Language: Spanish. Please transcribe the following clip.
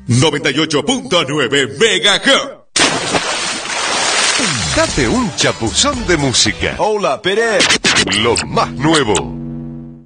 98.9 MHz. Date un chapuzón de música. Hola, Pérez. Lo más nuevo.